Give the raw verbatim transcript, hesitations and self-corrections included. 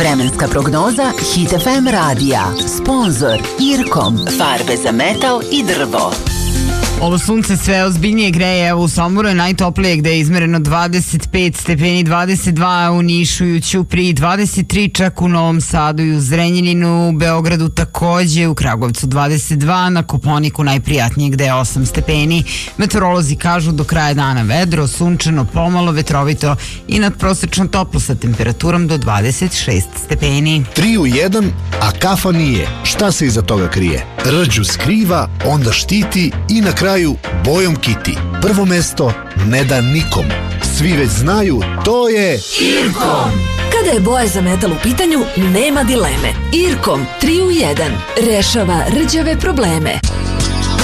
Vremenska prognoza Hit F M radija. Sponzor Irkom. Farbe za metal i drvo. Ovo sunce sve ozbiljnije greje. Evo u Somboru je najtoplije gde je izmereno dvadeset pet stepeni, dvadeset dva u Nišu i u Ćupriji, dvadeset tri čak u Novom Sadu i u Zrenjaninu, u Beogradu takođe, u Kragujevcu dvadeset dva, na Kopaoniku najprijatnije gde je osam stepeni. Meteorolozi kažu do kraja dana vedro, sunčano, pomalo vetrovito i nadprosečno toplo sa temperaturom do dvadeset šest stepeni. tri u jedan, a kafa nije. Šta se iza toga krije? Rđu skriva, onda štiti i na kraju bojom kiti. Prvo mesto ne da nikom. Svi već znaju, to je Irkom. Kada je boja za metal u pitanju, nema dileme. Irkom tri u jedan rešava rđave probleme.